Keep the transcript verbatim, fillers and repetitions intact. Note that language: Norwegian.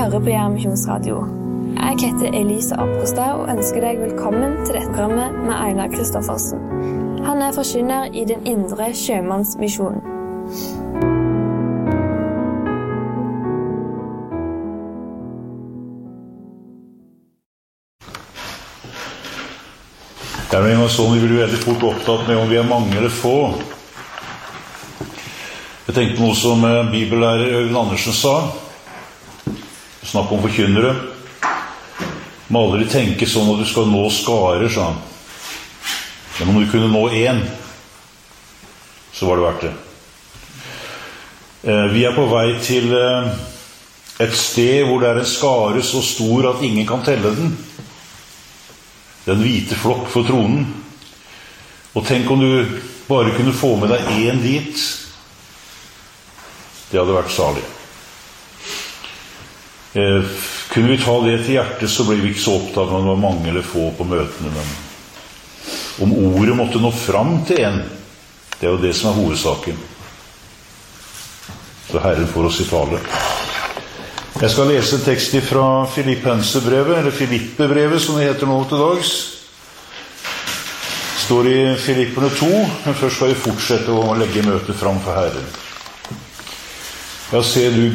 hører på Jæren Misjonsradio. Jeg heter Elise Apgostad og ønsker deg velkommen til dette programmet med Einar Kristoffersen. Han er forkynner i den indre sjømannsmisjonen. Det er en gang sånn vi blir veldig fort opptatt med om vi er mange eller få. Jeg tenkte noe som bibellærer Øyvind Andersen sa. Snakk om forkynnere. Må aldri tenke sånn at du skal nå skarer, sa han. Men om du kunne nå én, så var det verdt det. Vi er på vei til et sted hvor det er en skare så stor at ingen kan telle den. Den hvite flokk for tronen. Og tenk om du bare kunne få med deg én dit. Det hadde vært salig. Eh, kunne vi ta det til hjertet, så blir vi ikke så opptatt om det var mange eller få på møtene. Men om ordet måtte nå fram til en, det er jo det som er hovedsaken. Så Herren får oss i tale. Jeg skal lese en tekst fra Filippenserbrevet, eller Filippe-brevet som det heter nå til dags. Det står i Filipperne to, men først skal vi fortsette å legge møtet fram for Herren. Ja, se du